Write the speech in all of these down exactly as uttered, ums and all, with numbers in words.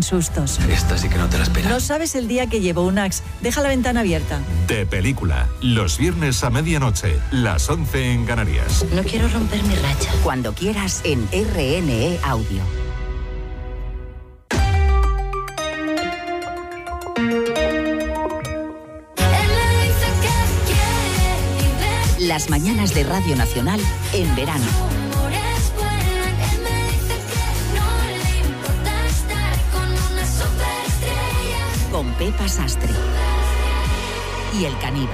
sustos. Esta sí que no te la esperas. No sabes el día que llevo un Axe. Deja la ventana abierta. De Película, los viernes a medianoche, las once en Canarias. No quiero romper mi racha. Cuando quieras en R N E Audio. Las mañanas de Radio Nacional en verano. Con Pepa Sastre y el caníbal.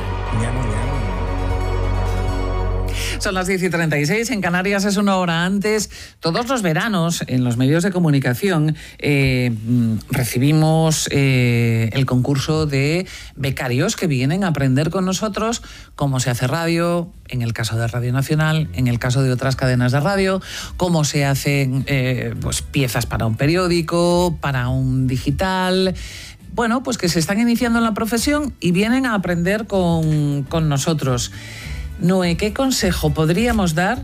Son las diez y treinta y seis, en Canarias es una hora antes. Todos los veranos, en los medios de comunicación, eh, recibimos eh, el concurso de becarios que vienen a aprender con nosotros cómo se hace radio, en el caso de Radio Nacional, en el caso de otras cadenas de radio, cómo se hacen eh, pues, piezas para un periódico, para un digital. Bueno, pues que se están iniciando en la profesión y vienen a aprender con, con nosotros. Noé, ¿qué consejo podríamos dar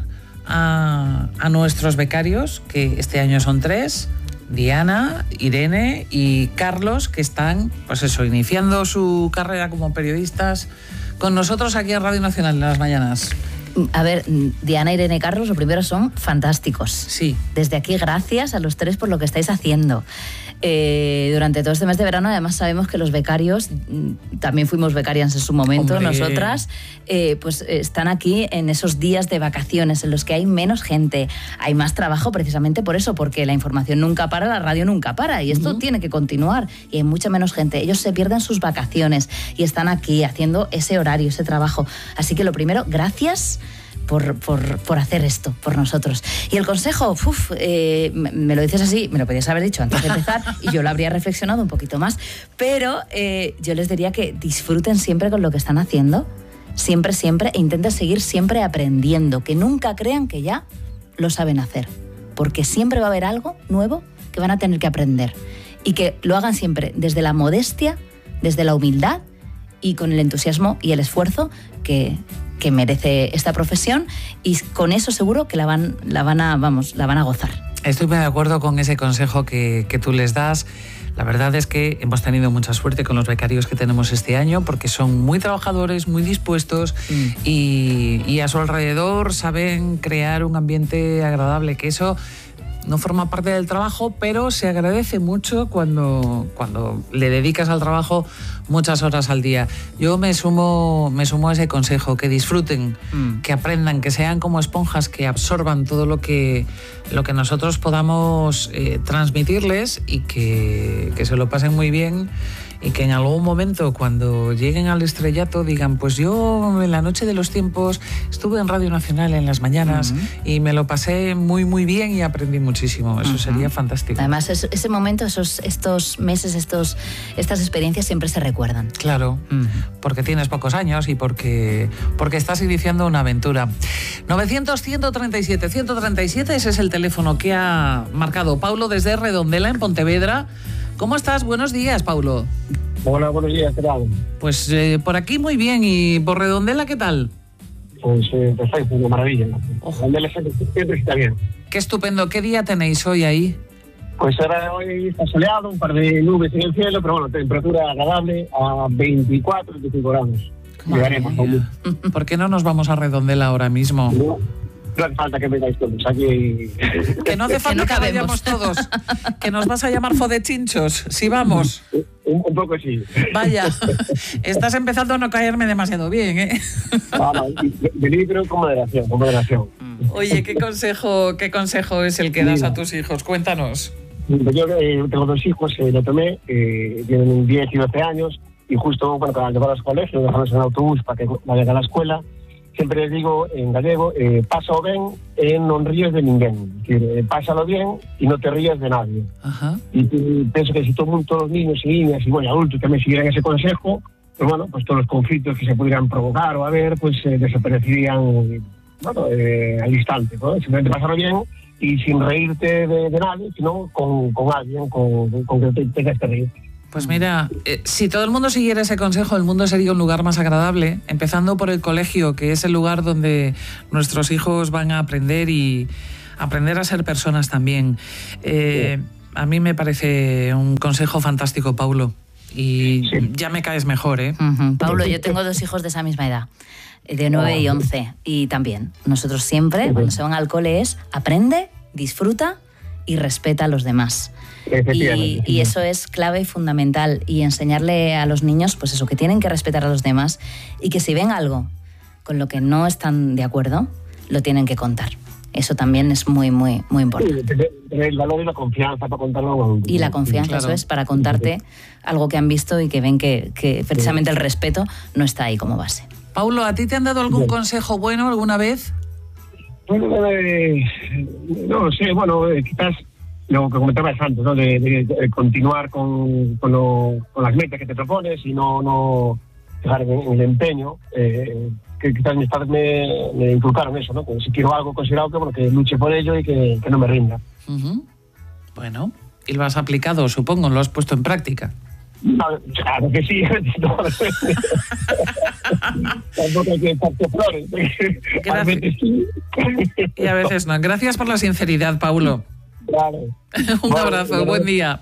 a, a nuestros becarios, que este año son tres, Diana, Irene y Carlos, que están, pues eso, iniciando su carrera como periodistas con nosotros aquí en Radio Nacional en las mañanas? A ver, Diana, Irene y Carlos, lo primero, son fantásticos. Sí. Desde aquí, gracias a los tres por lo que estáis haciendo. Eh, durante todo este mes de verano, además sabemos que los becarios, también fuimos becarias en su momento, Hombre. nosotras, eh, pues están aquí en esos días de vacaciones en los que hay menos gente, hay más trabajo precisamente por eso, porque la información nunca para, la radio nunca para, y esto uh-huh. tiene que continuar, y hay mucha menos gente. Ellos se pierden sus vacaciones y están aquí haciendo ese horario, ese trabajo. Así que lo primero, gracias Por, por, por hacer esto, por nosotros. Y el consejo, uf, eh, me lo dices así, me lo podías haber dicho antes de empezar y yo lo habría reflexionado un poquito más, pero eh, yo les diría que disfruten siempre con lo que están haciendo, siempre, siempre, e intenten seguir siempre aprendiendo, que nunca crean que ya lo saben hacer, porque siempre va a haber algo nuevo que van a tener que aprender, y que lo hagan siempre desde la modestia, desde la humildad y con el entusiasmo y el esfuerzo que... que merece esta profesión, y con eso seguro que la van, la van a, vamos, la van a gozar. Estoy muy de acuerdo con ese consejo que, que tú les das. La verdad es que hemos tenido mucha suerte con los becarios que tenemos este año, porque son muy trabajadores, muy dispuestos mm. y, y a su alrededor saben crear un ambiente agradable, que eso no forma parte del trabajo, pero se agradece mucho cuando, cuando le dedicas al trabajo muchas horas al día. Yo me sumo, me sumo a ese consejo, que disfruten, mm. que aprendan, que sean como esponjas, que absorban todo lo que, lo que nosotros podamos eh, transmitirles, y que, que se lo pasen muy bien, y que en algún momento, cuando lleguen al estrellato, digan, pues yo en la noche de los tiempos estuve en Radio Nacional en las mañanas uh-huh. y me lo pasé muy muy bien y aprendí muchísimo. Eso uh-huh. sería fantástico. Además, es, ese momento, esos, estos meses, estos, estas experiencias siempre se recuerdan. Claro, uh-huh. porque tienes pocos años y porque, porque estás iniciando una aventura. novecientos, ciento treinta y siete, ciento treinta y siete, ese es el teléfono que ha marcado Paulo desde Redondela, en Pontevedra. ¿Cómo estás? Buenos días, Paulo. Hola, buenos días, ¿qué tal? Pues eh, por aquí muy bien. ¿Y por Redondela qué tal? Pues eh, perfecto, una maravilla. Redondela siempre, siempre está bien. Qué estupendo. ¿Qué día tenéis hoy ahí? Pues ahora hoy está soleado, un par de nubes en el cielo, pero bueno, temperatura agradable a veinticuatro, veinticinco grados. Llegaremos. ¿Por qué no nos vamos a Redondela ahora mismo? No. No hace falta que vengáis todos aquí. Que no hace falta que, no que vayamos todos. Que nos vas a llamar fodechinchos, si vamos. Un, un poco sí. Vaya, estás empezando a no caerme demasiado bien, ¿eh? Ah, no, venid pero con moderación, con moderación. Oye, ¿qué consejo, qué consejo es el que das a tus hijos? Cuéntanos. Yo eh, tengo dos hijos, eh, lo tomé, eh, tienen diez y doce años, y justo, bueno, para llevarlos al colegio, dejarlos en autobús para que vayan a la escuela. Siempre les digo en gallego, eh, pásalo ben e non ríes de ninguén. Es decir, eh, pásalo bien y no te rías de nadie. Ajá. Y, y pienso que si todo, todos los niños y niñas y bueno, adultos también siguieran ese consejo, pues bueno, pues todos los conflictos que se pudieran provocar o haber, pues eh, desaparecerían, bueno, eh, al instante, ¿no? Simplemente pásalo bien y sin reírte de, de nadie, sino con, con alguien con, con que te tengas que reír. Pues mira, eh, si todo el mundo siguiera ese consejo, el mundo sería un lugar más agradable, empezando por el colegio, que es el lugar donde nuestros hijos van a aprender y aprender a ser personas también. Eh, a mí me parece un consejo fantástico, Paulo. Y sí. ya me caes mejor, ¿eh? Uh-huh. Paulo, yo tengo dos hijos de esa misma edad, de nueve y once. Y también, nosotros siempre, cuando se van al cole, es aprende, disfruta y respeta a los demás. Y, y eso es clave y fundamental. Y enseñarle a los niños, pues eso, que tienen que respetar a los demás y que si ven algo con lo que no están de acuerdo, lo tienen que contar. Eso también es muy, muy, muy importante. Sí, tener el valor y la confianza para contarlo. Y la confianza, claro. Eso es, para contarte algo que han visto y que ven que, que precisamente el respeto no está ahí como base. Paulo, ¿a ti te han dado algún Bien. consejo bueno alguna vez? Bueno, eh, no sé, bueno, eh, quizás lo que comentabas antes, ¿no? De, de, de continuar con, con, lo, con las metas que te propones y no, no dejar en, en el empeño. Eh, que quizás mis padres me, me inculcaron eso, ¿no? Que si quiero algo considerado, que, bueno, que luche por ello y que, que no me rinda. Uh-huh. Bueno, y lo has aplicado, supongo, lo has puesto en práctica. No, claro que sí. Tampoco hay que echarte flores. A veces sí. Y a veces no. Gracias por la sinceridad, Paulo. Claro. Un bueno, abrazo, buen día.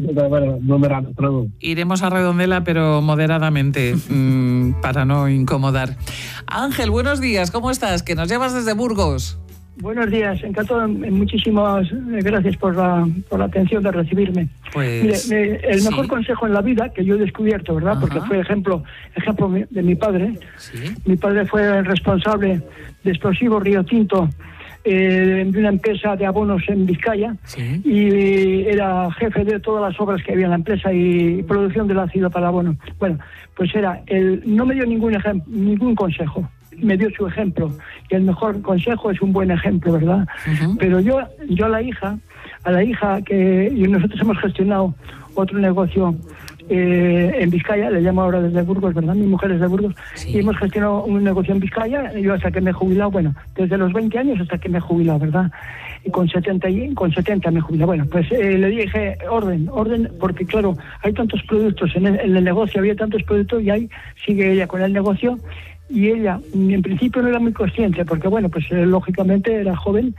Iremos a Redondela, pero moderadamente, mmm, para no incomodar. Ángel, buenos días, ¿cómo estás? Que nos llevas desde Burgos. Buenos días, encantado, muchísimas gracias por la, por la atención de recibirme. Pues, Mire, el sí. mejor consejo en la vida que yo he descubierto, ¿verdad? Ajá. Porque fue ejemplo, ejemplo de mi padre. ¿Sí? Mi padre fue el responsable de Explosivos Río Tinto, Eh, de una empresa de abonos en Vizcaya, ¿sí? Y era jefe de todas las obras que había en la empresa y producción del ácido para abono. Bueno, pues era el, no me dio ningún ejemplo, ningún consejo, me dio su ejemplo, y el mejor consejo es un buen ejemplo, ¿verdad? Uh-huh. Pero yo, yo a la hija, a la hija que y nosotros hemos gestionado otro negocio eh, en Vizcaya, le llamo ahora desde Burgos, ¿verdad? Mi mujer es de Burgos, sí. Y hemos gestionado un negocio en Vizcaya, yo hasta que me he jubilado, bueno, desde los veinte años hasta que me he jubilado, ¿verdad? Y con setenta, y, con setenta me he jubilado. Bueno, pues eh, le dije, orden, orden, porque claro, hay tantos productos en el, en el negocio, había tantos productos y ahí sigue ella con el negocio. Y ella, en principio, no era muy consciente, porque, bueno, pues eh, lógicamente era joven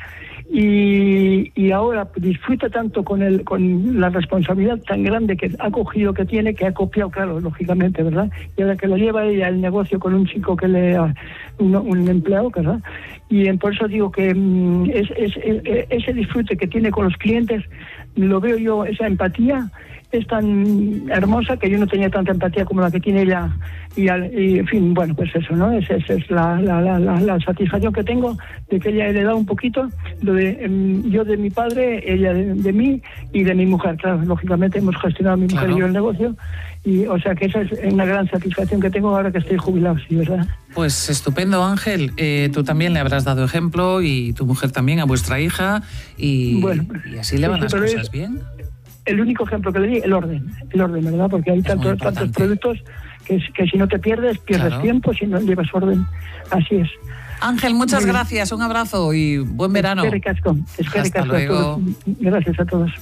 y, y ahora disfruta tanto con el con la responsabilidad tan grande que ha cogido, que tiene, que ha copiado, claro, lógicamente, ¿verdad? Y ahora que lo lleva ella el negocio con un chico que le un, un empleado, ¿verdad? Y eh, por eso digo que mm, es, es, es, ese disfrute que tiene con los clientes, lo veo yo, esa empatía es tan hermosa que yo no tenía tanta empatía como la que tiene ella y, al, y en fin, bueno, pues eso, ¿no? Esa es, es la, la, la, la satisfacción que tengo de que ella he heredado un poquito, lo de, um, yo de mi padre, ella de, de mí y de mi mujer, claro, lógicamente hemos gestionado mi mujer claro. y yo el negocio, y o sea que esa es una gran satisfacción que tengo ahora que estoy jubilado, sí, ¿verdad? Pues estupendo, Ángel, eh, tú también le habrás dado ejemplo y tu mujer también a vuestra hija y, bueno, y así le van sí, las cosas es, bien. El único ejemplo que le di, el orden, el orden, ¿verdad? Porque hay tantos, tantos productos que, que si no te pierdes, pierdes claro. tiempo, si no llevas orden. Así es. Ángel, muchas Muy gracias, bien. Un abrazo y buen verano. Espere casco, espere Hasta casco luego. A todos. Gracias a todos.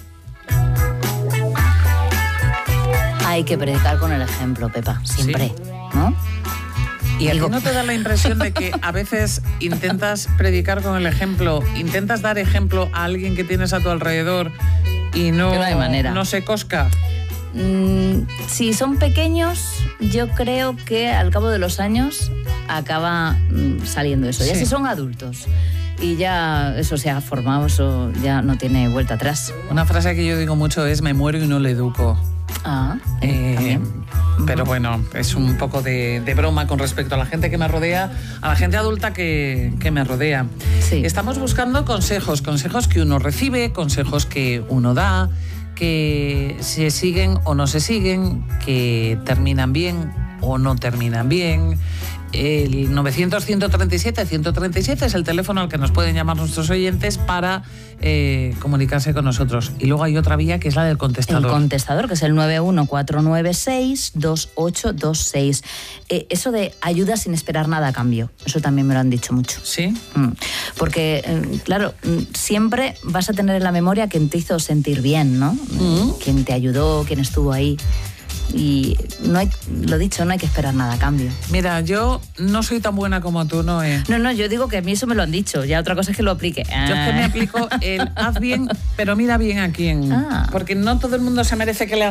Hay que predicar con el ejemplo, Pepa, siempre, sí. ¿no? ¿Y a ti no te da la impresión de que a veces intentas predicar con el ejemplo, intentas dar ejemplo a alguien que tienes a tu alrededor y no, no hay manera? No se cosca? Mm, si son pequeños, yo creo que al cabo de los años acaba mm, saliendo eso. Sí. Ya si son adultos y ya eso se ha formado, eso ya no tiene vuelta atrás. Una frase que yo digo mucho es: me muero y no le educo. Ah, eh, también. Pero bueno, es un poco de, de broma con respecto a la gente que me rodea, a la gente adulta que, que me rodea. Sí. Estamos buscando consejos, consejos que uno recibe, consejos que uno da, que se siguen o no se siguen, que terminan bien o no terminan bien. El novecientos, ciento treinta y siete, ciento treinta y siete es el teléfono al que nos pueden llamar nuestros oyentes para eh, comunicarse con nosotros. Y luego hay otra vía que es la del contestador. El contestador, que es el nueve uno cuatro nueve seis dos ocho dos seis. Eh, eso de ayuda sin esperar nada a cambio, eso también me lo han dicho mucho. ¿Sí? Mm. Porque, eh, claro, siempre vas a tener en la memoria quien te hizo sentir bien, ¿no? Mm. Quien te ayudó, quien estuvo ahí. y no hay, lo dicho, no hay que esperar nada a cambio. Mira, yo no soy tan buena como tú, Noé. No, no, yo digo que a mí eso me lo han dicho, ya otra cosa es que lo aplique. Ah. Yo es que me aplico el haz bien, pero mira bien a quién. Ah. Porque no todo el mundo se merece que le haga